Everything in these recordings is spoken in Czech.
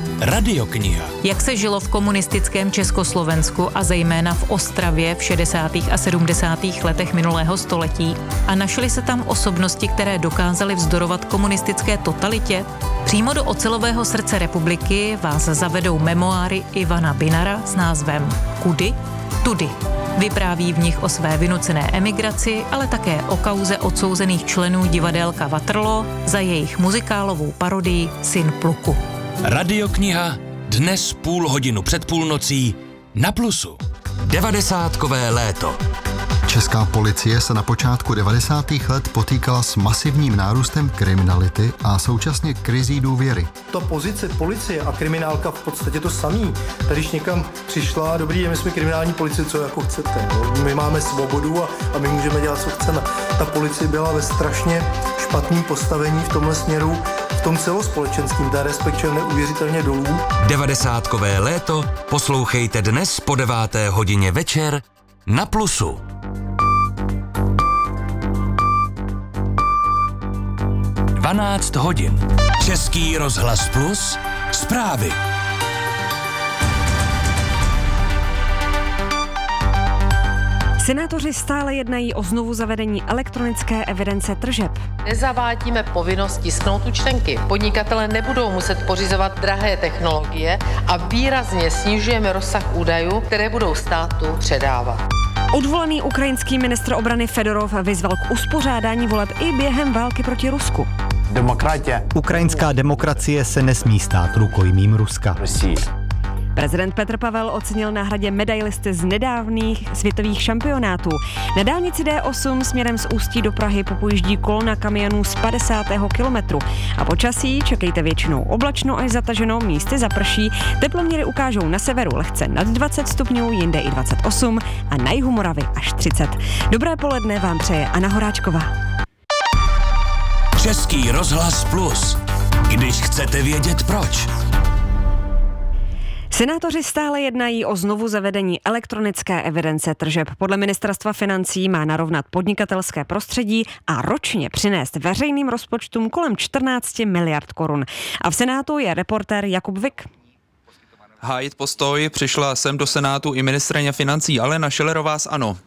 Radiokniha. Jak se žilo v komunistickém Československu a zejména v Ostravě v 60. a 70. letech minulého století a našly se tam osobnosti, které dokázaly vzdorovat komunistické totalitě? Přímo do ocelového srdce republiky vás zavedou memoáry Ivana Binara s názvem Kudy? Tudy. Vypráví v nich o své vynucené emigraci, ale také o kauze odsouzených členů divadélka Waterloo za jejich muzikálovou parodii Syn pluku. Radiokniha dnes půl hodinu před půlnocí na Plusu. 90kové léto. Česká policie se na počátku 90. let potýkala s masivním nárůstem kriminality a současně krizí důvěry. Ta pozice policie a kriminálka v podstatě to samý. Tady když někam přišla, dobrý den, my jsme kriminální policie, co jako chcete. No? My máme svobodu a my můžeme dělat, co chceme. Ta policie byla ve strašně špatném postavení v tomhle směru, v tom celospolečenským, ta respekt šel neuvěřitelně dolů. 90kové léto poslouchejte dnes po 9. hodině večer na Plusu. Dvanáct hodin. Český rozhlas Plus. Zprávy. Senátoři stále jednají o znovu zavedení elektronické evidence tržeb. Nezavádíme povinnost tisknout účtenky. Podnikatelé nebudou muset pořizovat drahé technologie a výrazně snižujeme rozsah údajů, které budou státu předávat. Odvolaný ukrajinský ministr obrany Fedorov vyzval k uspořádání voleb i během války proti Rusku. Ukrajinská demokracie se nesmí stát rukojmím Ruska. Prezident Petr Pavel ocenil na Hradě medailisty z nedávných světových šampionátů. Na dálnici D8 směrem z Ústí do Prahy popojíždí kolona kamionů z 50. kilometru. A počasí čekejte většinou oblačno až zataženo, místy zaprší. Teploměry ukážou na severu lehce nad 20 stupňů, jinde i 28 a na jihu Moravy až 30. Dobré poledne vám přeje Anna Horáčková. Český rozhlas Plus. Když chcete vědět proč. Senátoři stále jednají o znovu zavedení elektronické evidence tržeb. Podle ministerstva financí má narovnat podnikatelské prostředí a ročně přinést veřejným rozpočtům kolem 14 miliard korun. A v Senátu je reportér Jakub Vik. Hájit postoj přišla sem do Senátu i ministryně financí Alena Schillerová z ANO.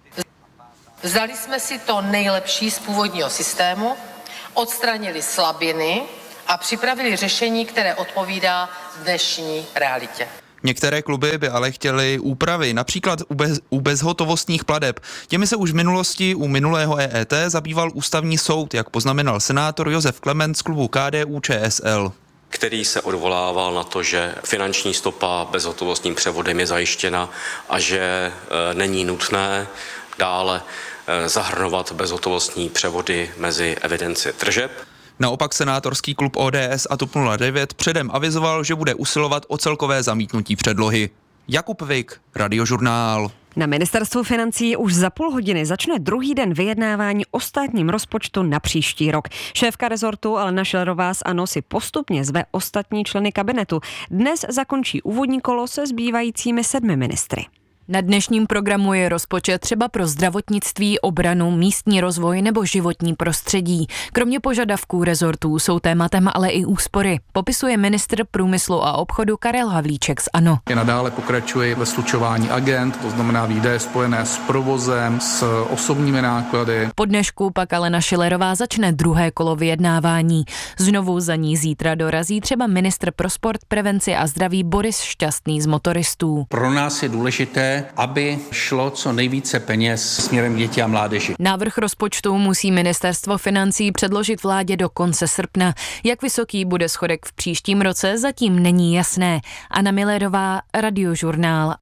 Vzali jsme si to nejlepší z původního systému, odstranili slabiny a připravili řešení, které odpovídá dnešní realitě. Některé kluby by ale chtěly úpravy, například u bezhotovostních plateb. Těmi se už v minulosti u minulého EET zabýval ústavní soud, jak poznamenal senátor Josef Klement z klubu KDU-ČSL. Který se odvolával na to, že finanční stopa bezhotovostním převodem je zajištěna a že není nutné dále zahrnovat bezhotovostní převody mezi evidenci tržeb. Naopak senátorský klub ODS a TOP 09 předem avizoval, že bude usilovat o celkové zamítnutí předlohy. Jakub Vik, Radiožurnál. Na ministerstvu financí už za půl hodiny začne druhý den vyjednávání o státním rozpočtu na příští rok. Šéfka rezortu Alena Schillerová z ANO si postupně zve ostatní členy kabinetu. Dnes zakončí úvodní kolo se zbývajícími 7 ministry. Na dnešním programu je rozpočet třeba pro zdravotnictví, obranu, místní rozvoj nebo životní prostředí. Kromě požadavků rezortů jsou tématem ale i úspory. Popisuje ministr průmyslu a obchodu Karel Havlíček z ANO. Nadále pokračuje ve slučování agent, to znamená výdaje spojené s provozem, s osobními náklady. Po dnešku pak Alena Schillerová začne druhé kolo vyjednávání. Znovu za ní zítra dorazí třeba ministr pro sport, prevenci a zdraví Boris Šťastný z Motoristů. Pro nás je důležité, aby šlo co nejvíce peněz směrem dětí a mládeži. Návrh rozpočtu musí ministerstvo financí předložit vládě do konce srpna. Jak vysoký bude schodek v příštím roce, zatím není jasné. Anna Millerová, Radiožurnál.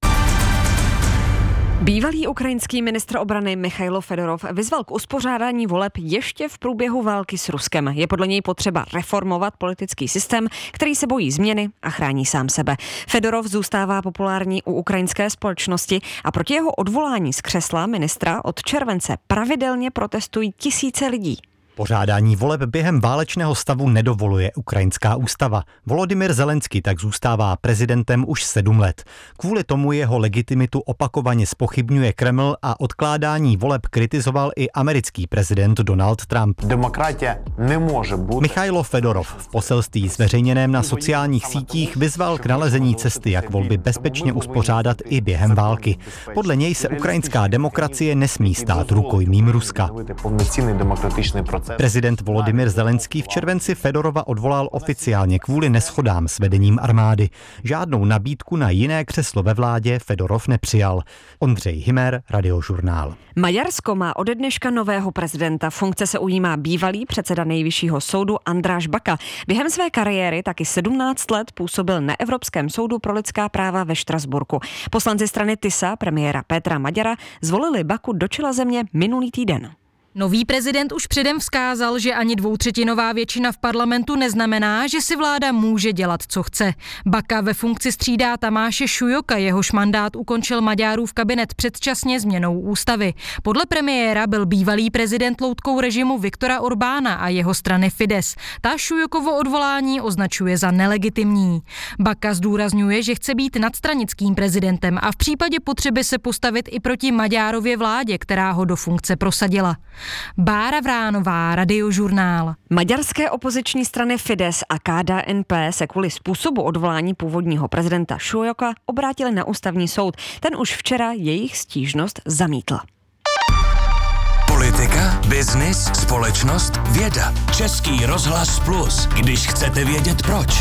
Bývalý ukrajinský ministr obrany Michailo Fedorov vyzval k uspořádání voleb ještě v průběhu války s Ruskem. Je podle něj potřeba reformovat politický systém, který se bojí změny a chrání sám sebe. Fedorov zůstává populární u ukrajinské společnosti a proti jeho odvolání z křesla ministra od července pravidelně protestují tisíce lidí. Pořádání voleb během válečného stavu nedovoluje ukrajinská ústava. Volodymyr Zelenský tak zůstává prezidentem už 7 let. Kvůli tomu jeho legitimitu opakovaně zpochybňuje Kreml a odkládání voleb kritizoval i americký prezident Donald Trump. Demokracie nemůže být. Michailo Fedorov v poselství zveřejněném na sociálních sítích vyzval k nalezení cesty, jak volby bezpečně uspořádat i během války. Podle něj se ukrajinská demokracie nesmí stát rukojmím Ruska. Prezident Volodymyr Zelenský v červenci Fedorova odvolal oficiálně kvůli neshodám s vedením armády. Žádnou nabídku na jiné křeslo ve vládě Fedorov nepřijal. Ondřej Himer, Radiožurnál. Maďarsko má ode dneška nového prezidenta. Funkce se ujímá bývalý předseda Nejvyššího soudu András Baka. Během své kariéry taky 17 let působil na Evropském soudu pro lidská práva ve Štrasburku. Poslanci strany TISA premiéra Petra Maďara zvolili Baku do čela země minulý týden. Nový prezident už předem vzkázal, že ani 2/3 většina v parlamentu neznamená, že si vláda může dělat, co chce. Baka ve funkci střídá Tamáše Šujoka, jehož mandát ukončil Maďarův kabinet předčasně změnou ústavy. Podle premiéra byl bývalý prezident loutkou režimu Viktora Orbána a jeho strany Fidesz. Ta Šujokovo odvolání označuje za nelegitimní. Baka zdůrazňuje, že chce být nadstranickým prezidentem a v případě potřeby se postavit i proti Maďarově vládě, která ho do funkce prosadila. Bára Vránová, Radiožurnál. Maďarské opoziční strany Fidesz a KDNP se kvůli způsobu odvolání původního prezidenta Šujoka obrátili na ústavní soud. Ten už včera jejich stížnost zamítl. Politika, biznis, společnost, věda. Český rozhlas Plus, když chcete vědět proč.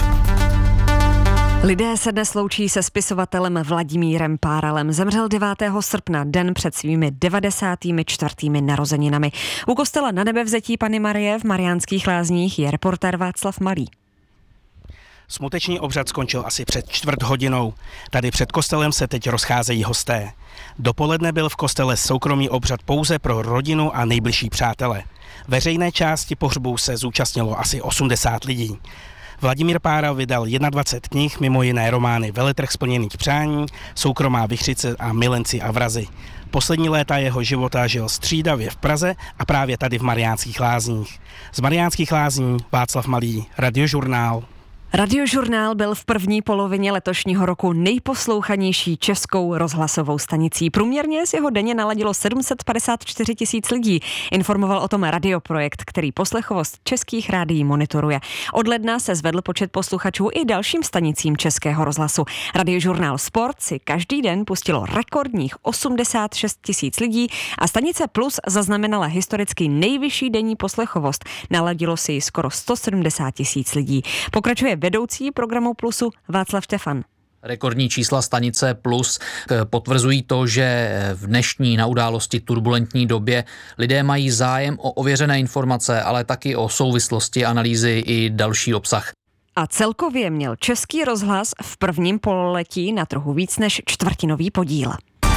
Lidé se dnes loučí se spisovatelem Vladimírem Páralem. Zemřel 9. srpna, den před svými 94. narozeninami. U kostela Na Nebevzetí Panny Marie v Mariánských Lázních je reportér Václav Malý. Smuteční obřad skončil asi před 1/4 hodinou. Tady před kostelem se teď rozcházejí hosté. Dopoledne byl v kostele soukromý obřad pouze pro rodinu a nejbližší přátele. Veřejné části pohřbu se zúčastnilo asi 80 lidí. Vladimír Páral vydal 21 knih, mimo jiné romány Veletrh splněných přání, Soukromá vichřice a Milenci a vrazi. Poslední léta jeho života žil střídavě v Praze a právě tady v Mariánských Lázních. Z Mariánských Lázní Václav Malý, Radiožurnál. Radiožurnál byl v první polovině letošního roku nejposlouchanější českou rozhlasovou stanicí. Průměrně si ho denně naladilo 754 000 lidí. Informoval o tom Radioprojekt, který poslechovost českých rádií monitoruje. Od ledna se zvedl počet posluchačů i dalším stanicím Českého rozhlasu. Radiožurnál Sport si každý den pustilo rekordních 86 000 lidí a stanice Plus zaznamenala historicky nejvyšší denní poslechovost. Naladilo si ji skoro 170 000 lidí. Pokračuje vedoucí programu Plusu Václav Štefan. Rekordní čísla stanice Plus potvrzují to, že v dnešní na události turbulentní době lidé mají zájem o ověřené informace, ale taky o souvislosti, analýzy i další obsah. A celkově měl Český rozhlas v prvním pololetí na trhu víc než čtvrtinový podíl.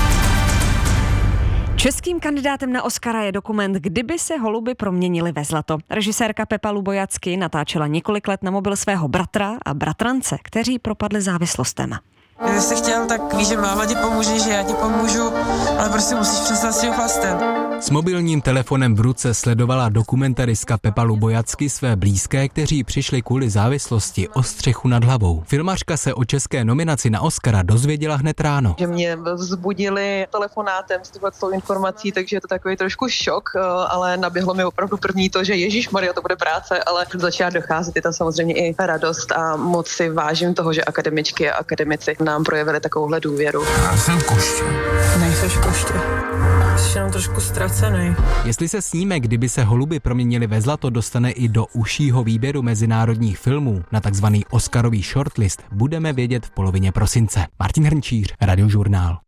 Českým kandidátem na Oscara je dokument Kdyby se holuby proměnily ve zlato. Režisérka Pepa Lubojacky natáčela několik let na mobil svého bratra a bratrance, kteří propadli závislostem. Kdyby jsi chtěl, tak víš, že máma ti pomůže, že já ti pomůžu, ale prostě musíš přestat s tím chlastem. S mobilním telefonem v ruce sledovala dokumentaristka Pepa Lubojacky své blízké, kteří přišli kvůli závislosti o střechu nad hlavou. Filmařka se o české nominaci na Oscara dozvěděla hned ráno. Že mě vzbudili telefonátem s tou informací, takže je to takový trošku šok, ale naběhlo mi opravdu první to, že ježišmarja, to bude práce, ale začala docházet, je tam samozřejmě i radost a moc si vážím toho, že akademičky a akademici nám projevili takovouhle důvěru. Já jsem koště. Nejseš koště. Jsi jenom trošku ztracený. Jestli se snímek Kdyby se holuby proměnily ve zlato dostane i do užšího výběru mezinárodních filmů na takzvaný Oscarový shortlist, budeme vědět v polovině prosince. Martin Hrnčíř, Radiožurnál.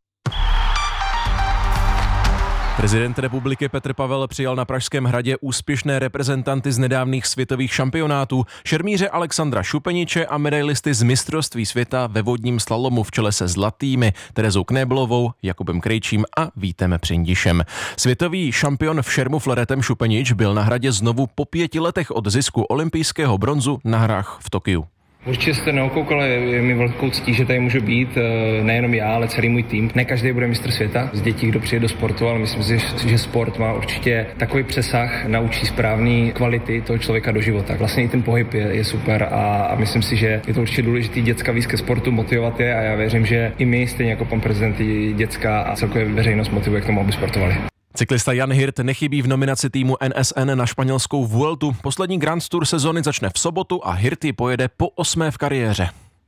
Prezident republiky Petr Pavel přijal na Pražském hradě úspěšné reprezentanty z nedávných světových šampionátů, šermíře Alexandra Šupeniče a medailisty z mistrovství světa ve vodním slalomu v čele se zlatými Terezou Knéblovou, Jakubem Krejčím a Vítem Přindišem. Světový šampion v šermu floretem Šupenič byl na hradě znovu po 5 letech od zisku olympijského bronzu na hrách v Tokiu. Určitě jste neokoukali, je mi velkou ctí, že tady můžu být, nejenom já, ale celý můj tým. Ne každý bude mistr světa z dětí, kdo přijde do sportu, ale myslím si, že sport má určitě takový přesah, naučí správný kvality toho člověka do života. Vlastně i ten pohyb je super a myslím si, že je to určitě důležitý děcka víc ke sportu, motivovat je a já věřím, že i my, stejně jako pan prezident, i děcka a celkově veřejnost motivuje k tomu, aby sportovali. Cyklista Jan Hirt nechybí v nominaci týmu NSN na španělskou Vueltu. Poslední Grand Tour sezony začne v sobotu a Hirt ji pojede po 8. v kariéře.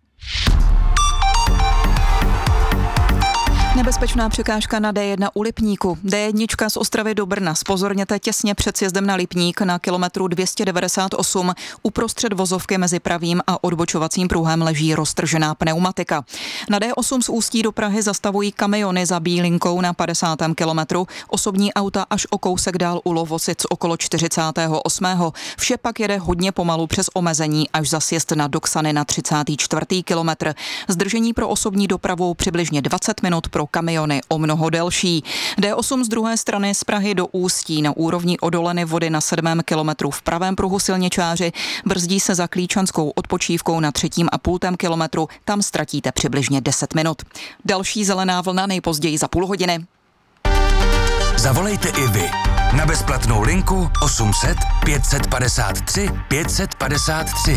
Nebezpečná překážka na D1 u Lipníku. D1 z Ostravy do Brna. Zpozorněte těsně před sjezdem na Lipník na kilometru 298. Uprostřed vozovky mezi pravým a odbočovacím pruhem leží roztržená pneumatika. Na D8 z Ústí do Prahy zastavují kamiony za Bílinkou na 50. kilometru, osobní auta až o kousek dál u Lovosic okolo 48. Vše pak jede hodně pomalu přes omezení až za sjezd na Doksany na 34. kilometr. Zdržení pro osobní dopravu přibližně 20 minut, pro kamiony o mnoho delší. D8 z druhé strany z Prahy do Ústí na úrovni odoleny vody na 7. kilometru v pravém pruhu silničáři brzdí se za Klíčanskou odpočívkou na 3,5 kilometru, tam ztratíte přibližně 10 minut. Další zelená vlna nejpozději za půl hodiny. Zavolejte i vy na bezplatnou linku 800 553 553.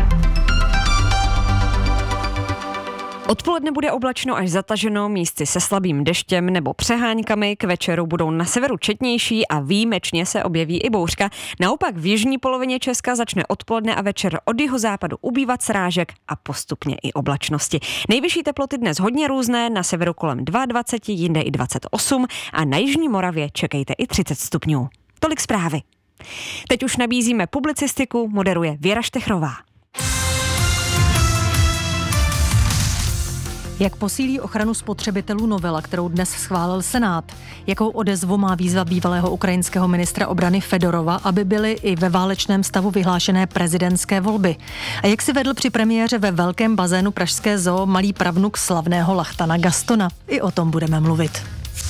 Odpoledne bude oblačno až zataženo, místy se slabým deštěm nebo přeháňkami, k večeru budou na severu četnější a výjimečně se objeví i bouřka. Naopak v jižní polovině Česka začne odpoledne a večer od jihozápadu ubývat srážek a postupně i oblačnosti. Nejvyšší teploty dnes hodně různé, na severu kolem 22, jinde i 28 a na jižní Moravě čekejte i 30 stupňů. Tolik zprávy. Teď už nabízíme publicistiku, moderuje Věra Štechrová. Jak posílí ochranu spotřebitelů novela, kterou dnes schválil Senát? Jakou odezvu má výzva bývalého ukrajinského ministra obrany Fedorova, aby byly i ve válečném stavu vyhlášené prezidentské volby? A jak si vedl při premiéře ve velkém bazénu pražské zoo malý pravnuk slavného Lachtana Gastona? I o tom budeme mluvit.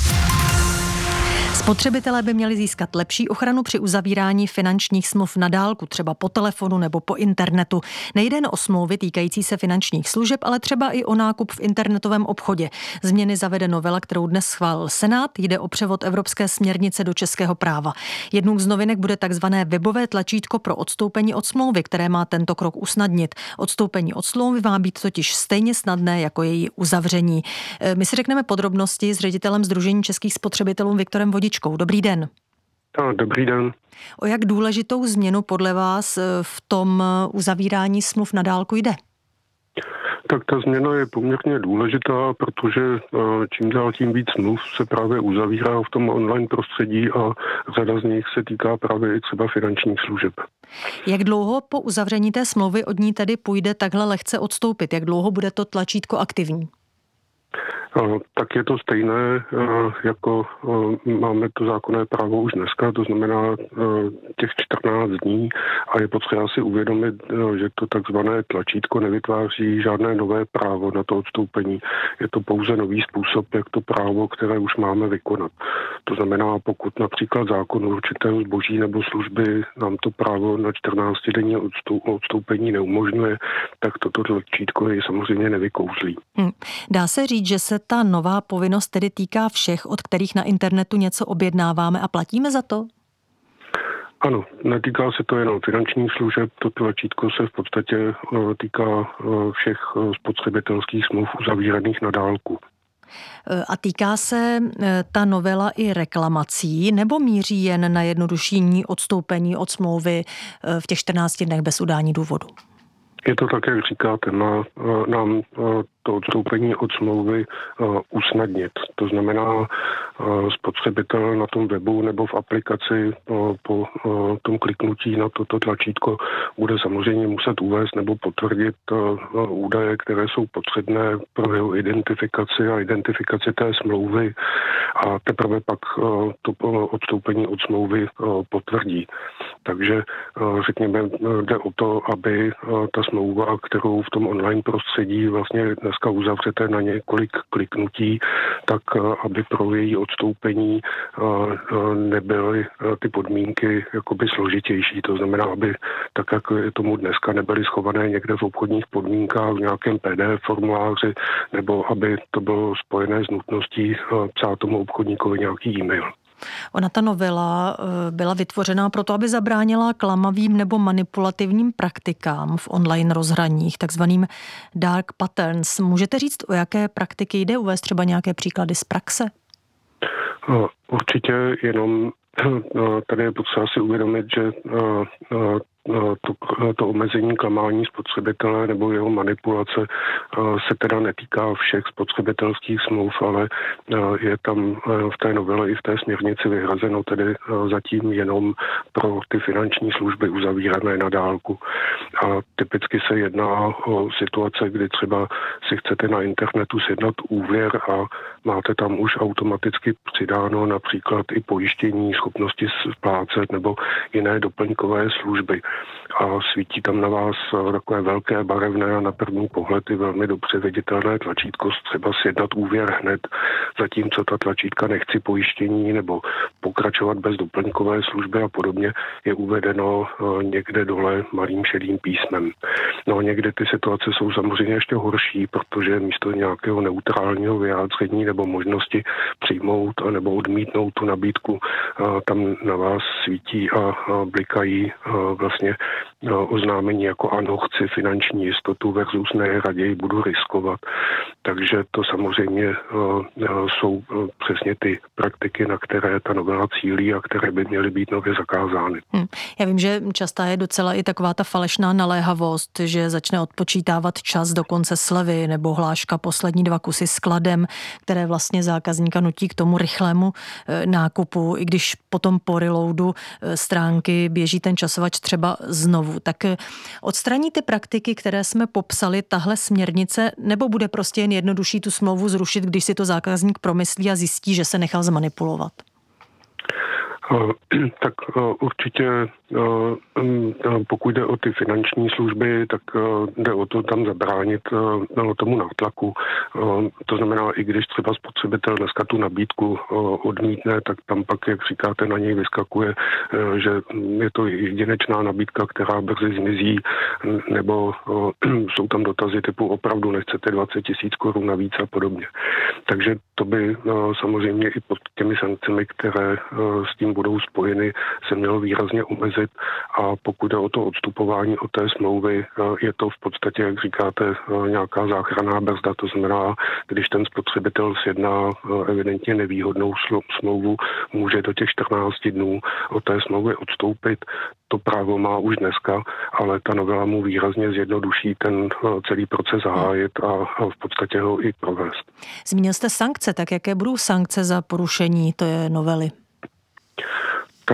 Spotřebitelé by měli získat lepší ochranu při uzavírání finančních smluv na dálku, třeba po telefonu nebo po internetu. Nejde jen o smlouvy týkající se finančních služeb, ale třeba i o nákup v internetovém obchodě. Změny zavede novela, kterou dnes schválil Senát. Jde o převod evropské směrnice do českého práva. Jednou z novinek bude takzvané webové tlačítko pro odstoupení od smlouvy, které má tento krok usnadnit. Odstoupení od smlouvy má být totiž stejně snadné jako její uzavření. My si řekneme podrobnosti s ředitelem Sdružení českých spotřebitelů Viktorem Vodičkou. Dobrý den. Dobrý den. O jak důležitou změnu podle vás v tom uzavírání smluv na dálku jde? Tak ta změna je poměrně důležitá, protože čím dál tím víc smluv se právě uzavírá v tom online prostředí a řada z nich se týká právě i třeba finančních služeb. Jak dlouho po uzavření té smlouvy od ní tedy půjde takhle lehce odstoupit? Jak dlouho bude to tlačítko aktivní? Tak je to stejné, jako máme to zákonné právo už dneska, to znamená těch 14 dní a je potřeba si uvědomit, že to takzvané tlačítko nevytváří žádné nové právo na to odstoupení. Je to pouze nový způsob, jak to právo, které už máme, vykonat. To znamená, pokud například zákon určitého zboží nebo služby nám to právo na 14-denní odstoupení neumožňuje, tak toto tlačítko je samozřejmě nevykouzlí. Dá se říct, že se ta nová povinnost tedy týká všech, od kterých na internetu něco objednáváme a platíme za to? Ano, netýká se to jenom finančních služeb, to tlačítko se v podstatě týká všech spotřebitelských smluv uzavíraných na dálku. A týká se ta novela i reklamací, nebo míří jen na jednodušší odstoupení od smlouvy v těch 14 dnech bez udání důvodu? Je to tak, jak říkáte, nám to odstoupení od smlouvy usnadnit. To znamená, spotřebitel na tom webu nebo v aplikaci po tom kliknutí na toto tlačítko bude samozřejmě muset uvést nebo potvrdit údaje, které jsou potřebné pro jeho identifikaci a identifikaci té smlouvy a teprve pak to odstoupení od smlouvy potvrdí. Takže řekněme, jde o to, aby ta smlouva, kterou v tom online prostředí vlastně dneska uzavřete na několik kliknutí, tak aby pro její odstoupení nebyly ty podmínky jakoby složitější. To znamená, aby tak, jak je tomu dneska, nebyly schované někde v obchodních podmínkách v nějakém PDF formuláři, nebo aby to bylo spojené s nutností psát tomu obchodníkovi nějaký e-mail. Ona ta novela byla vytvořená proto, aby zabránila klamavým nebo manipulativním praktikám v online rozhraních, takzvaným dark patterns. Můžete říct, o jaké praktiky jde? Uvést třeba nějaké příklady z praxe? Určitě, jenom tady je potřeba si uvědomit, že to omezení klamání spotřebitele nebo jeho manipulace se teda netýká všech spotřebitelských smluv, ale je tam v té novele i v té směrnici vyhrazeno tedy zatím jenom pro ty finanční služby uzavírané na dálku. A typicky se jedná o situace, kdy třeba si chcete na internetu sjednat úvěr a máte tam už automaticky přidáno například i pojištění, schopnosti splácet nebo jiné doplňkové služby. A svítí tam na vás takové velké, barevné a na první pohled i velmi dobře viditelné tlačítko, třeba sjednat úvěr hned, zatímco ta tlačítka nechci pojištění nebo pokračovat bez doplňkové služby a podobně je uvedeno někde dole malým šedým písmem. No a někdy ty situace jsou samozřejmě ještě horší, protože místo nějakého neutrálního vyjádření nebo možnosti přijmout nebo odmítnout tu nabídku, tam na vás svítí a blikají vlastně oznámení jako ano, chci finanční jistotu versus ne, raději budu riskovat. Takže to samozřejmě jsou přesně ty praktiky, na které ta novela cílí a které by měly být nově zakázány. Já vím, že častá je docela i taková ta falešná naléhavost, že začne odpočítávat čas do konce slevy nebo hláška poslední 2 kusy s kladem, které vlastně zákazníka nutí k tomu rychlému nákupu, i když potom po reloadu stránky běží ten časovač třeba znovu. Tak odstraní ty praktiky, které jsme popsali, tahle směrnice, nebo bude prostě jen jednodušší tu smlouvu zrušit, když si to zákazník promyslí a zjistí, že se nechal zmanipulovat? Tak určitě, pokud jde o ty finanční služby, tak jde o to tam zabránit tomu nátlaku. To znamená, i když třeba spotřebitel dneska tu nabídku odmítne, tak tam pak, jak říkáte, na něj vyskakuje, že je to jedinečná nabídka, která brzy zmizí, nebo jsou tam dotazy typu opravdu nechcete 20 000 korun navíc a podobně. Takže to by samozřejmě i pod těmi sankcemi, které s tím budou spojeny, se mělo výrazně omezit a pokud jde o to odstupování od té smlouvy, je to v podstatě, jak říkáte, nějaká záchranná brzda, to znamená, když ten spotřebitel sjedná evidentně nevýhodnou smlouvu, může do těch 14 dnů od té smlouvy odstoupit. To právo má už dneska, ale ta novela mu výrazně zjednoduší ten celý proces zahájit a v podstatě ho i provést. Zmínil jste sankce, tak jaké budou sankce za porušení té novely? Tak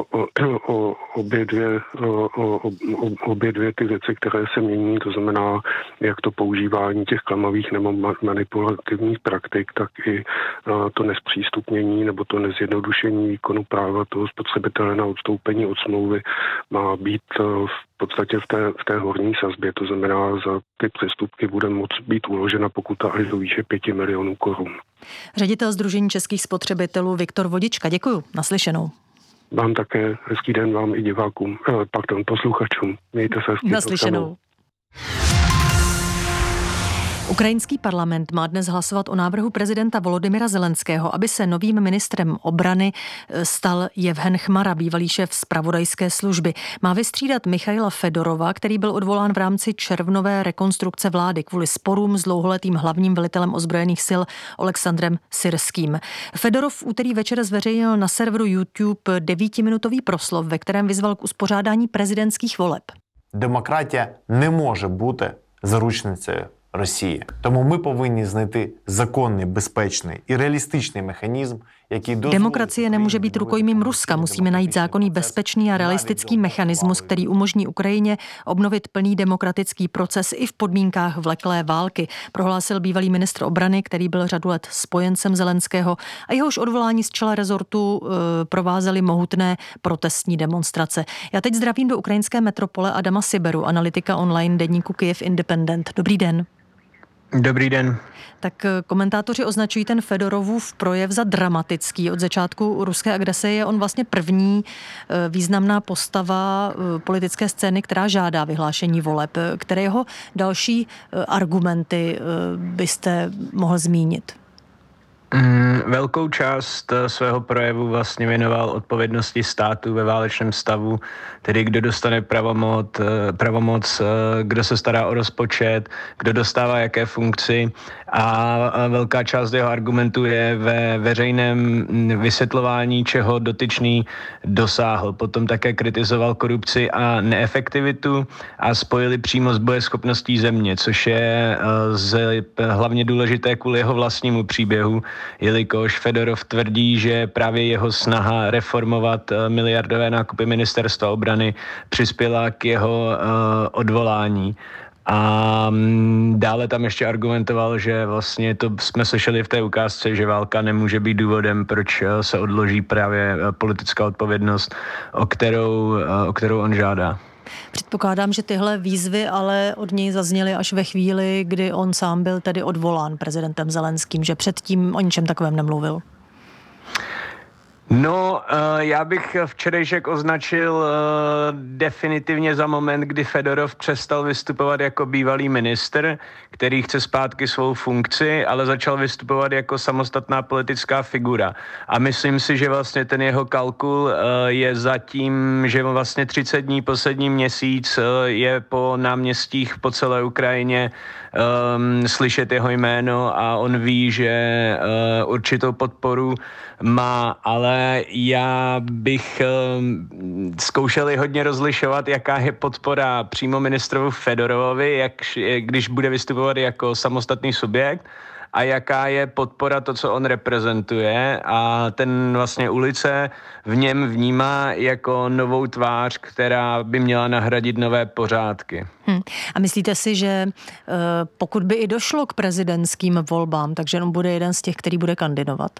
obě dvě ty věci, které se mění, to znamená jak to používání těch klamavých nebo manipulativních praktik, tak i to nezpřístupnění nebo to nezjednodušení výkonu práva toho spotřebitele na odstoupení od smlouvy má být v podstatě v té horní sazbě, to znamená za ty přestupky bude moct být uložena pokuta až do výše 5 milionů korun. Ředitel Sdružení českých spotřebitelů Viktor Vodička, děkuju, naslyšenou. Vám také hezký den, vám i divákům, posluchačům. Mějte se hezky. Naslyšenou. Ukrajinský parlament má dnes hlasovat o návrhu prezidenta Volodymyra Zelenského, aby se novým ministrem obrany stal Jevhen Chmara, bývalý šéf zpravodajské služby. Má vystřídat Michaila Fedorova, který byl odvolán v rámci červnové rekonstrukce vlády kvůli sporům s dlouholetým hlavním velitelem ozbrojených sil Oleksandrem Syrským. Fedorov v úterý večer zveřejnil na serveru YouTube 9minutový proslov, ve kterém vyzval k uspořádání prezidentských voleb. Демократія не може бути заручницею Росії. Тому ми повинні знайти законний, безпечний і реалістичний механізм, який дозволить... Demokracie nemůže být rukojmím Ruska. Musíme najít zákonný, bezpečný a realistický mechanismus, který umožní Ukrajině obnovit plný demokratický proces i v podmínkách vleklé války, prohlásil bývalý ministr obrany, který byl řadu let spojencem Zelenského a jehož odvolání z čela rezortu provázely mohutné protestní demonstrace. Já teď zdravím do ukrajinské metropole Adama Siberu, analytika online deníku Kyiv Independent. Dobrý den. Dobrý den. Tak komentátoři označují ten Fedorovův projev za dramatický. Od začátku ruské agrese je on vlastně první významná postava politické scény, která žádá vyhlášení voleb. Které jeho další argumenty byste mohl zmínit? Velkou část svého projevu vlastně věnoval odpovědnosti státu ve válečném stavu, tedy kdo dostane pravomoc, kdo se stará o rozpočet, kdo dostává jaké funkci, a velká část jeho argumentů je ve veřejném vysvětlování, čeho dotyčný dosáhl. Potom také kritizoval korupci a neefektivitu a spojili přímo s bojeschopností země, což je hlavně důležité kvůli jeho vlastnímu příběhu, jelikož Fedorov tvrdí, že právě jeho snaha reformovat miliardové nákupy ministerstva obrany přispěla k jeho odvolání. A dále tam ještě argumentoval, že vlastně to jsme slyšeli v té ukázce, že válka nemůže být důvodem, proč se odloží právě politická odpovědnost, o kterou on žádá. Předpokládám, že tyhle výzvy ale od něj zazněly až ve chvíli, kdy on sám byl tedy odvolán prezidentem Zelenským, že předtím o ničem takovém nemluvil. No, já bych včerejšek označil definitivně za moment, kdy Fedorov přestal vystupovat jako bývalý ministr, který chce zpátky svou funkci, ale začal vystupovat jako samostatná politická figura. A myslím si, že vlastně ten jeho kalkul je zatím, že vlastně 30 dní, poslední měsíc je po náměstích po celé Ukrajině slyšet jeho jméno a on ví, že určitou podporu má, ale já bych zkoušel hodně rozlišovat, jaká je podpora přímo ministrovu Fedorovovi, když bude vystupovat jako samostatný subjekt, a jaká je podpora to, co on reprezentuje, a ten vlastně ulice v něm vnímá jako novou tvář, která by měla nahradit nové pořádky. A myslíte si, že pokud by i došlo k prezidentským volbám, takže on bude jeden z těch, který bude kandidovat?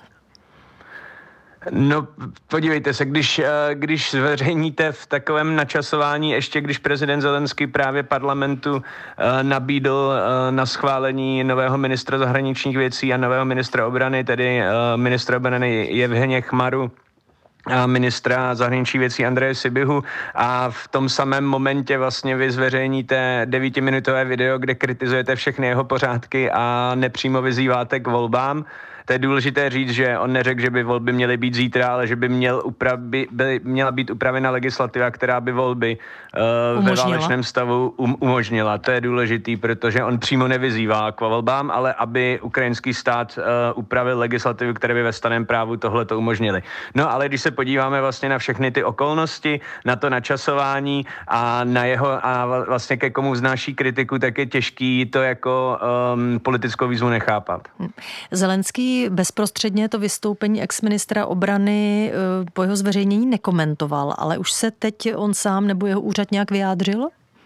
No, podívejte se, když zveřejníte v takovém načasování, ještě když prezident Zelenský právě parlamentu nabídl na schválení nového ministra zahraničních věcí a nového ministra obrany, tedy ministra obrany Jevhenje Chmaru a ministra zahraničních věcí Andreje Sibihu, a v tom samém momentě vlastně vy zveřejníte 9minutové video, kde kritizujete všechny jeho pořádky a nepřímo vyzýváte k volbám. To je důležité říct, že on neřekl, že by volby měly být zítra, ale že by měla být upravena legislativa, která by volby ve válečném stavu umožnila. To je důležitý, protože on přímo nevyzývá k volbám, ale aby ukrajinský stát upravil legislativu, které by ve stanném právu tohleto umožnili. No, ale když se podíváme vlastně na všechny ty okolnosti, na to načasování a na jeho a vlastně ke komu vznáší kritiku, tak je těžký to jako politickou výzvu nechápat. Zelenský bezprostředně to vystoupení exministra obrany po jeho zveřejnění nekomentoval, ale už se teď on sám nebo jeho úřad nějak vyjádřil?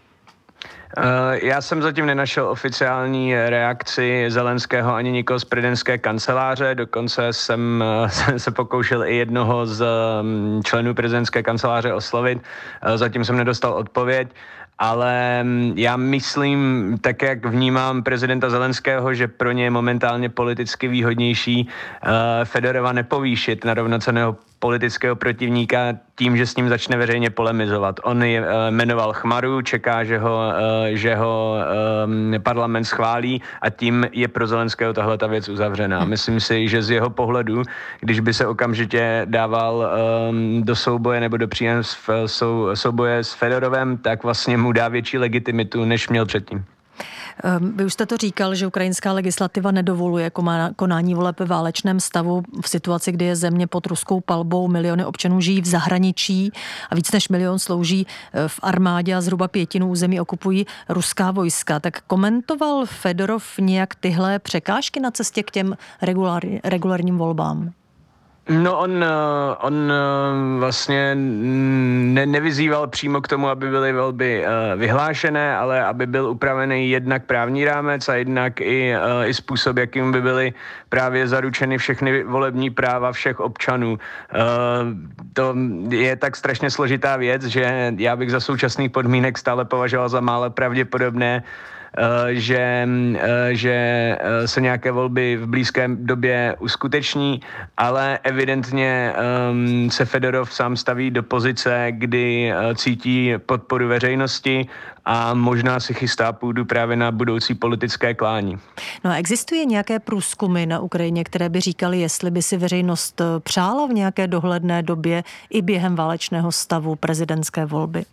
Já jsem zatím nenašel oficiální reakci Zelenského ani nikoho z prezidentské kanceláře, dokonce jsem se pokoušel i jednoho z členů prezidentské kanceláře oslovit, zatím jsem nedostal odpověď. Ale já myslím, tak jak vnímám prezidenta Zelenského, že pro ně je momentálně politicky výhodnější Fedorova nepovýšit na rovnocenného politického protivníka tím, že s ním začne veřejně polemizovat. On jmenoval Chmaru, čeká, že ho parlament schválí, a tím je pro Zelenského tahle ta věc uzavřená. Myslím si, že z jeho pohledu, když by se okamžitě dával do souboje nebo do příjem souboje s Fedorovem, tak vlastně mu dá větší legitimitu, než měl předtím. Vy už jste to říkal, že ukrajinská legislativa nedovoluje konání voleb ve válečném stavu v situaci, kdy je země pod ruskou palbou, miliony občanů žijí v zahraničí a víc než milion slouží v armádě a zhruba 1/5 území okupují ruská vojska. Tak komentoval Fedorov nějak tyhle překážky na cestě k těm regulárním volbám? No, on vlastně nevyzýval přímo k tomu, aby byly volby vyhlášené, ale aby byl upravený jednak právní rámec a jednak i způsob, jakým by byly právě zaručeny všechny volební práva všech občanů. To je tak strašně složitá věc, že já bych za současných podmínek stále považoval za málo pravděpodobné, že se nějaké volby v blízké době uskuteční, ale evidentně se Fedorov sám staví do pozice, kdy cítí podporu veřejnosti a možná si chystá půdu právě na budoucí politické klání. No a existuje nějaké průzkumy na Ukrajině, které by říkaly, jestli by si veřejnost přála v nějaké dohledné době i během válečného stavu prezidentské volby?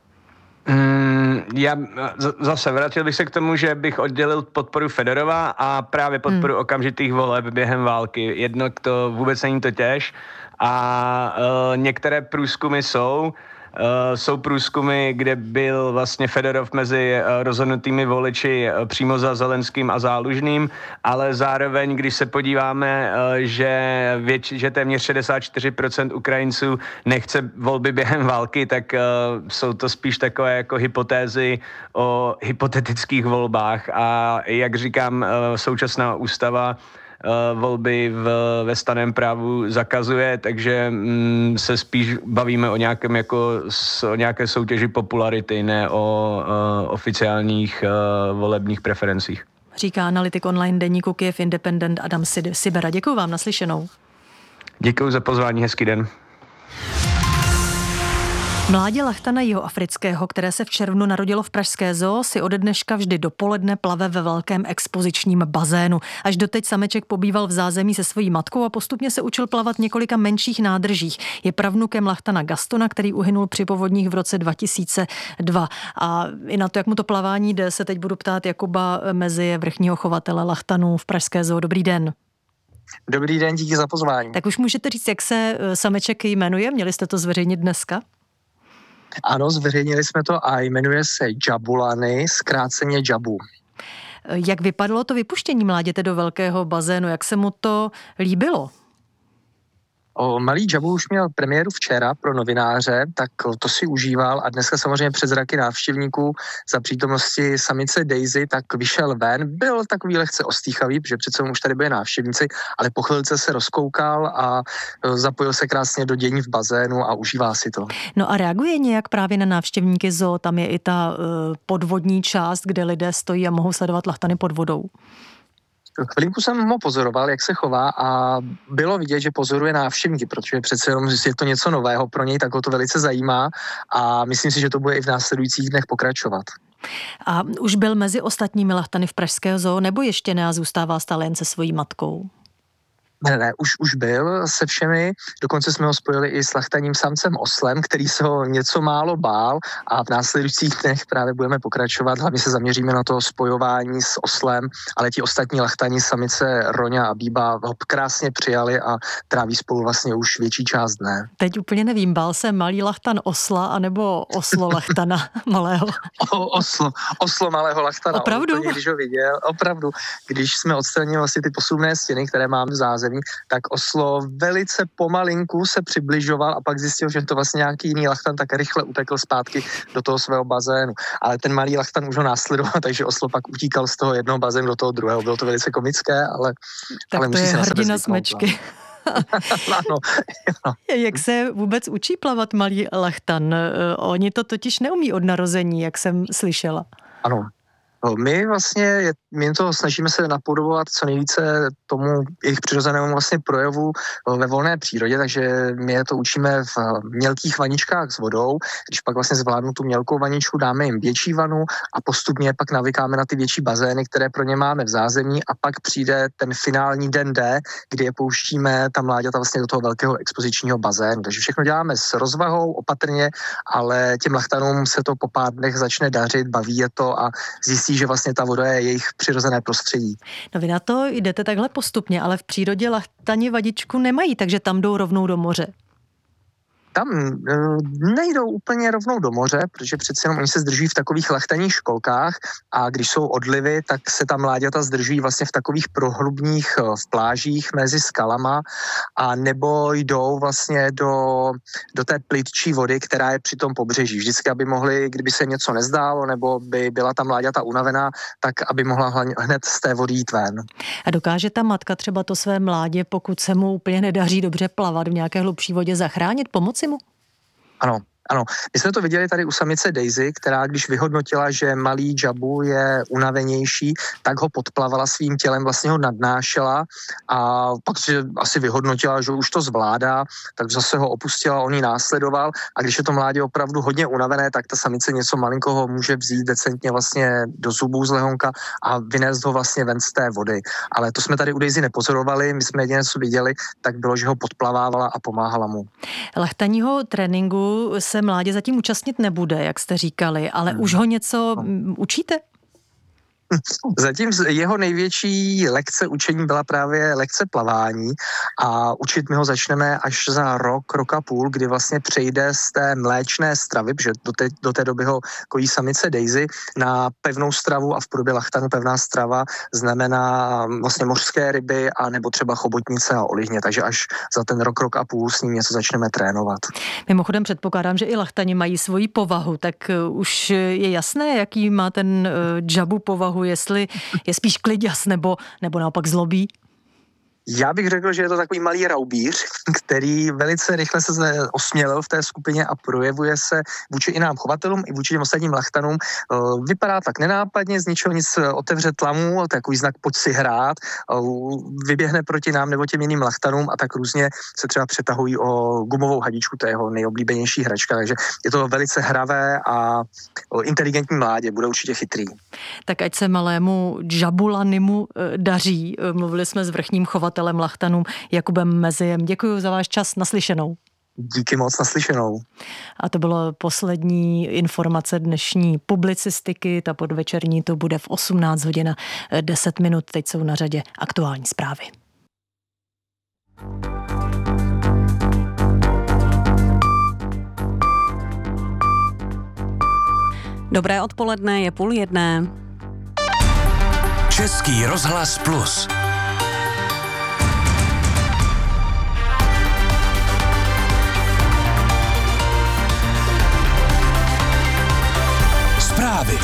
Já zase vrátil bych se k tomu, že bych oddělil podporu Fedorova a právě podporu okamžitých voleb během války. Jednak to vůbec není totéž a některé průzkumy jsou průzkumy, kde byl vlastně Fedorov mezi rozhodnutými voliči přímo za Zelenským a Zálužným, ale zároveň, když se podíváme, že téměř 64% Ukrajinců nechce volby během války, tak jsou to spíš takové jako hypotézy o hypotetických volbách a jak říkám, současná ústava volby ve stanném právu zakazuje, takže se spíš bavíme o nějaké soutěži popularity, ne o oficiálních volebních preferencích. Říká analytik online deníku Kyiv Independent Adam Sibera. Děkuji vám, naslyšenou. Děkuji za pozvání, hezký den. Mládě lachtana jihoafrického, které se v červnu narodilo v pražské zoo, si ode dneška vždy dopoledne plave ve velkém expozičním bazénu. Až doteď sameček pobýval v zázemí se svojí matkou a postupně se učil plavat v několika menších nádržích. Je pravnukem lachtana Gastona, který uhynul při povodních v roce 2002. A i na to, jak mu to plavání jde, se teď budu ptát Jakuba Mezy, vrchního chovatele lachtanů v pražské zoo. Dobrý den. Dobrý den, díky za pozvání. Tak už můžete říct, jak se sameček jmenuje? Měli jste to zveřejnit dneska? Ano, zveřejnili jsme to a jmenuje se Jabulani, zkráceně Jabu. Jak vypadalo to vypuštění mláděte do velkého bazénu? Jak se mu to líbilo? Malý Jabu už měl premiéru včera pro novináře, tak to si užíval a dneska samozřejmě před zraky návštěvníků za přítomnosti samice Daisy, tak vyšel ven. Byl takový lehce ostýchavý, protože přece už tady byli návštěvníci, ale po chvilce se rozkoukal a zapojil se krásně do dění v bazénu a užívá si to. No a reaguje nějak právě na návštěvníky zoo? Tam je i ta podvodní část, kde lidé stojí a mohou sledovat lachtany pod vodou. Chvilinku jsem ho pozoroval, jak se chová a bylo vidět, že pozoruje návštěvníky, protože přece jenom je to něco nového pro něj, tak ho to velice zajímá a myslím si, že to bude i v následujících dnech pokračovat. A už byl mezi ostatními lachtany v pražského zoo, nebo ještě ne a zůstává stále jen se svojí matkou? Ne, už byl se všemi, dokonce jsme ho spojili i s lachtaním samcem oslem, který se ho něco málo bál a v následujících dnech právě budeme pokračovat, hlavně se zaměříme na to spojování s oslem, ale ti ostatní lachtani samice Roňa a Bíba ho krásně přijali a tráví spolu vlastně už větší část dne. Teď úplně nevím, bál se malý lachtan osla anebo oslo lachtana malého? Oslo malého lachtana. Opravdu? Úplně, když ho viděl, opravdu, když jsme odstranili vlastně ty posuvné stěny, které máme v zázemí, tak oslo velice pomalinku se přibližoval a pak zjistil, že to vlastně nějaký jiný lachtan, tak rychle utekl zpátky do toho svého bazénu. Ale ten malý lachtan už ho následoval, takže oslo pak utíkal z toho jednoho bazénu do toho druhého. Bylo to velice komické, ale musí se na sebe hrdina smečky. Ano. Jak se vůbec učí plavat malý lachtan? Oni to totiž neumí od narození, jak jsem slyšela. Ano. My to snažíme se napodobovat co nejvíce tomu jejich přirozenému vlastně projevu ve volné přírodě, takže my je to učíme v mělkých vaničkách s vodou, když pak vlastně zvládnu tu mělkou vaničku, dáme jim větší vanu a postupně pak navykáme na ty větší bazény, které pro ně máme v zázemí a pak přijde ten finální den D, kdy je pouštíme ta mláďata vlastně do toho velkého expozičního bazénu. Takže všechno děláme s rozvahou, opatrně, ale těm lachtanům se to po pár dnech začne dařit, baví je to a zjistí, že vlastně ta voda je jejich přirozené prostředí. No vy na to jdete takhle postupně, ale v přírodě lachtani vadičku nemají, takže tam jdou rovnou do moře. Tam nejdou úplně rovnou do moře, protože přeci jenom oni se zdržují v takových lachtaních školkách a když jsou odlivy, tak se tam mláďata zdržují vlastně v takových prohlubních v plážích mezi skalama a nebo jdou vlastně do té plitčí vody, která je při tom pobřeží. Vždycky, aby mohli, kdyby se něco nezdálo nebo by byla ta mláďata unavená, tak aby mohla hned z té vody jít ven. A dokáže ta matka třeba to své mládě, pokud se mu úplně nedaří dobře plavat v nějaké hlubší vodě, zachránit, pomoci mu? Ano, Ano, my jsme to viděli tady u samice Daisy, která když vyhodnotila, že malý Jabu je unavenější, tak ho podplavala svým tělem, vlastně ho nadnášela a pak si asi vyhodnotila, že už to zvládá, tak zase ho opustila, on ji následoval a když je to mládě opravdu hodně unavené, tak ta samice něco malinkoho může vzít decentně vlastně do zubů z lehonka a vynést ho vlastně ven z té vody. Ale to jsme tady u Daisy nepozorovali, my jsme jediné, co viděli, tak bylo, že ho podplavávala a pomáhala mu. Lehtaního tréninku se mládě zatím účastnit nebude, jak jste říkali, ale už ho něco učíte? Zatím jeho největší lekce učení byla právě lekce plavání a učit my ho začneme až za rok a půl, kdy vlastně přejde z té mléčné stravy, protože do té doby ho kojí samice Daisy, na pevnou stravu a v podobě lachtanu pevná strava znamená vlastně mořské ryby a nebo třeba chobotnice a olihně, takže až za ten rok a půl s ním něco začneme trénovat. Mimochodem předpokládám, že i lachtani mají svoji povahu, tak už je jasné, jaký má ten Jabu povahu, jestli je spíš kliďas nebo naopak zlobí? Já bych řekl, že je to takový malý raubíř, který velice rychle se osmělil v té skupině a projevuje se vůči i nám chovatelům, i vůči těm ostatním lachtanům. Vypadá tak nenápadně, z ničeho nic otevře tlamu, takový znak pojď si hrát, vyběhne proti nám nebo těm jiným lachtanům a tak různě se třeba přetahují o gumovou hadičku, to je jeho nejoblíbenější hračka, takže je to velice hravé a inteligentní mládě, bude určitě chytrý. Tak ať se malému Jabulanimu daří. Mluvili jsme s vrchním chovatelem lachtanům Jakubem Meziem. Děkuji za váš čas, naslyšenou. Díky moc, naslyšenou. A to bylo poslední informace dnešní publicistiky, ta podvečerní to bude v 18 hodin a 10 minut. Teď jsou na řadě aktuální zprávy. Dobré odpoledne, je 12:30. Český rozhlas Plus. Zprávy.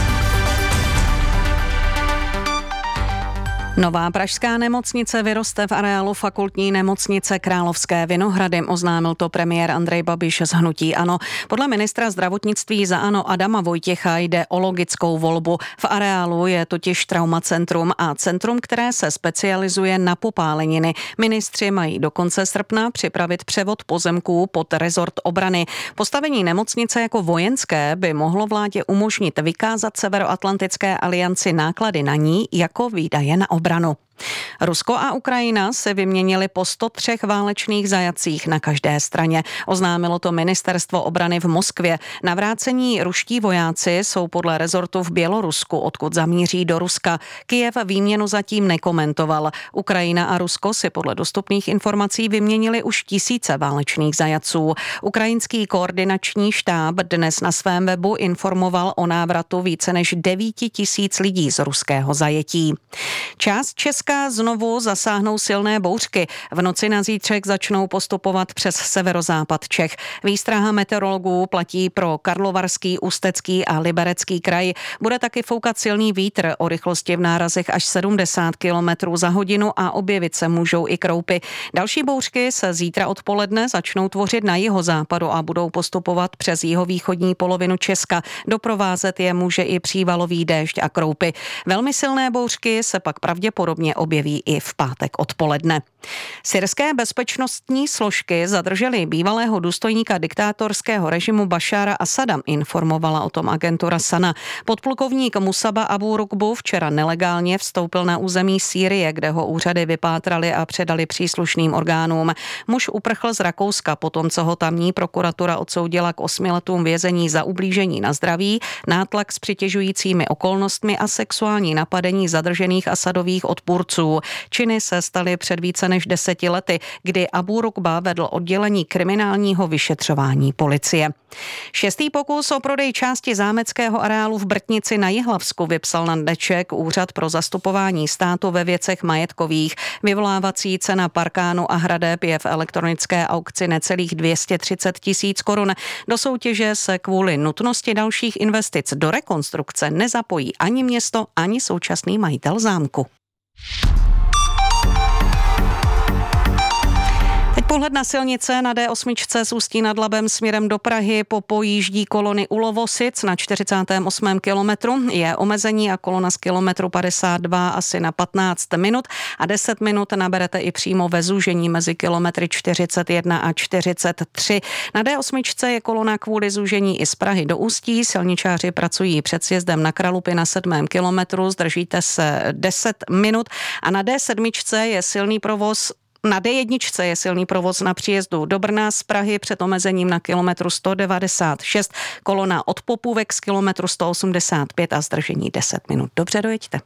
Nová pražská nemocnice vyroste v areálu fakultní nemocnice Královské Vinohrady, oznámil to premiér Andrej Babiš z hnutí ANO. Podle ministra zdravotnictví za ANO Adama Vojtěcha jde o logickou volbu. V areálu je totiž traumacentrum a centrum, které se specializuje na popáleniny. Ministři mají do konce srpna připravit převod pozemků pod rezort obrany. Postavení nemocnice jako vojenské by mohlo vládě umožnit vykázat Severoatlantické alianci náklady na ní jako výdaje na obranu. Rusko a Ukrajina se vyměnili po 103 válečných zajatcích na každé straně. Oznámilo to ministerstvo obrany v Moskvě. Navrácení ruští vojáci jsou podle rezortu v Bělorusku, odkud zamíří do Ruska. Kyjev výměnu zatím nekomentoval. Ukrajina a Rusko si podle dostupných informací vyměnili už tisíce válečných zajatců. Ukrajinský koordinační štáb dnes na svém webu informoval o návratu více než 9 000 lidí z ruského zajetí. Část Česka znovu zasáhnou silné bouřky. V noci na zítřek začnou postupovat přes severozápad Čech. Výstraha meteorologů platí pro Karlovarský, Ústecký a Liberecký kraj. Bude taky foukat silný vítr o rychlosti v nárazech až 70 km za hodinu a objevit se můžou i kroupy. Další bouřky se zítra odpoledne začnou tvořit na jihozápadu a budou postupovat přes jihovýchodní polovinu Česka. Doprovázet je může i přívalový déšť a kroupy. Velmi silné bouřky se pak pravděpodobně objeví i v pátek odpoledne. Syrské bezpečnostní složky zadržely bývalého důstojníka diktátorského režimu Bašára Asada, informovala o tom agentura Sana. Podplukovník Musaba Abu Rukbu včera nelegálně vstoupil na území Sýrie, kde ho úřady vypátrali a předali příslušným orgánům. Muž uprchl z Rakouska potom, co ho tamní prokuratura odsoudila k 8 letům vězení za ublížení na zdraví, nátlak s přitěžujícími okolnostmi a sexuální napadení zadržených Asadových odpůrců. Činy se staly před více než 10 lety, kdy Abu Rukba vedl oddělení kriminálního vyšetřování policie. 6. pokus o prodej části zámeckého areálu v Brtnici na Jihlavsku vypsal na dnešek Úřad pro zastupování státu ve věcech majetkových. Vyvolávací cena parkánu a hradeb je v elektronické aukci necelých 230 000 korun. Do soutěže se kvůli nutnosti dalších investic do rekonstrukce nezapojí ani město, ani současný majitel zámku. Teď Pohled na silnice na D8 z Ústí nad Labem směrem do Prahy popojíždí kolony u Lovosic na 48. kilometru. Je omezení a kolona z kilometru 52 asi na 15 minut a 10 minut naberete i přímo ve zúžení mezi kilometry 41 a 43. Na D8 je kolona kvůli zúžení i z Prahy do Ústí. Silničáři pracují před sjezdem na Kralupy na 7. kilometru, zdržíte se 10 minut a na D7 je silný provoz. Na D1 je silný provoz na příjezdu do Brna z Prahy před omezením na kilometru 196, kolona od Popůvek z kilometru 185 a zdržení 10 minut. Dobře, dojeďte.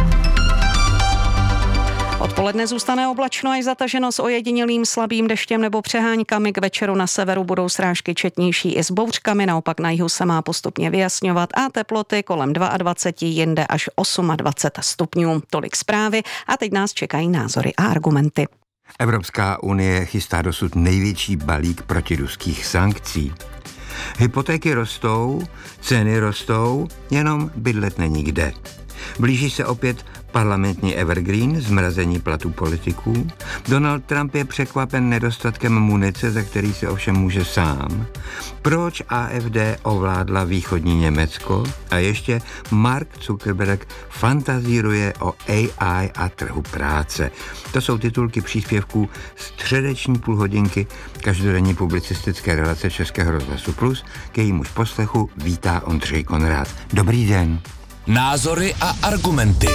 Odpoledne zůstane oblačno až zataženo s ojedinělým slabým deštěm nebo přeháňkami. K večeru na severu budou srážky četnější i s bouřkami, naopak na jihu se má postupně vyjasňovat a teploty kolem 22, jinde až 28 stupňů. Tolik zprávy a teď nás čekají názory a argumenty. Evropská unie chystá dosud největší balík protiruských sankcí. Hypotéky rostou, ceny rostou, jenom bydlet není kde. Blíží se opět parlamentní evergreen, zmrazení platů politiků. Donald Trump je překvapen nedostatkem munice, za který se ovšem může sám. Proč AfD ovládla východní Německo? A ještě Mark Zuckerberg fantazíruje o AI a trhu práce. To jsou titulky příspěvků středeční půlhodinky každodenní publicistické relace Českého rozhlasu Plus. K jejímuž poslechu vítá Ondřej Konrád. Dobrý den. Názory a argumenty.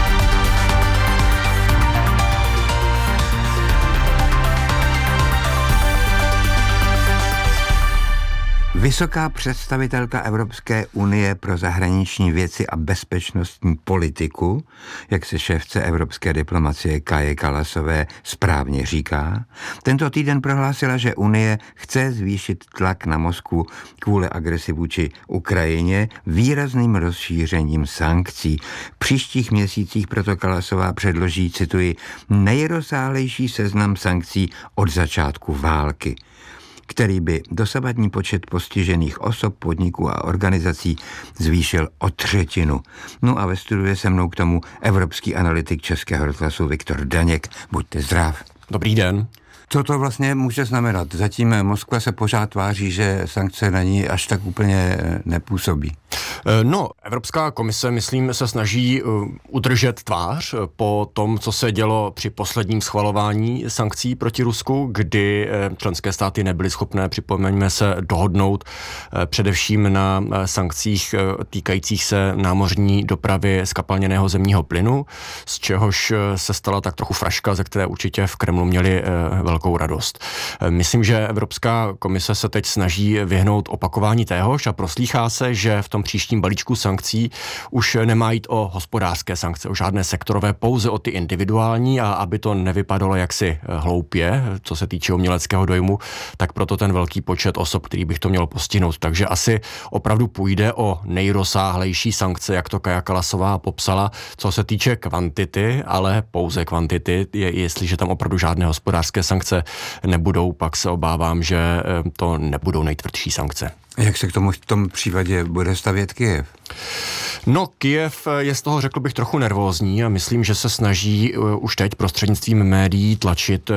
Vysoká představitelka Evropské unie pro zahraniční věci a bezpečnostní politiku, jak se šéfce evropské diplomacie Kaje Kallasové správně říká, tento týden prohlásila, že Unie chce zvýšit tlak na Moskvu kvůli agresi vůči Ukrajině výrazným rozšířením sankcí. V příštích měsících proto Kallasová předloží, cituji, nejrozsáhlejší seznam sankcí od začátku války, který by dosavadní počet postižených osob, podniků a organizací zvýšil o 1/3. No a ve studiu je se mnou k tomu evropský analytik Českého rozhlasu Viktor Daněk. Buďte zdrav. Dobrý den. Co to vlastně může znamenat? Zatím Moskva se pořád tváří, že sankce na ní až tak úplně nepůsobí. No, Evropská komise, myslím, se snaží udržet tvář po tom, co se dělo při posledním schvalování sankcí proti Rusku, kdy členské státy nebyly schopné, připomeňme se, dohodnout především na sankcích týkajících se námořní dopravy zkapalněného zemního plynu, z čehož se stala tak trochu fraška, ze které určitě v Kremlu měli velkou radost. Myslím, že Evropská komise se teď snaží vyhnout opakování téhož a proslýchá se, že v tom příštím balíčku sankcí už nemá jít o hospodářské sankce, o žádné sektorové, pouze o ty individuální, a aby to nevypadalo jaksi hloupě, co se týče uměleckého dojmu, tak proto ten velký počet osob, který bych to měl postihnout. Takže asi opravdu půjde o nejrozsáhlejší sankce, jak to Kaja Kallasová popsala, co se týče kvantity, ale pouze kvantity. Jestliže tam opravdu žádné hospodářské sankce nebudou, pak se obávám, že to nebudou nejtvrdší sankce. Jak se k tomu v tom případě bude stavět Kyjev? No, Kyjev je z toho, řekl bych, trochu nervózní a myslím, že se snaží už teď prostřednictvím médií tlačit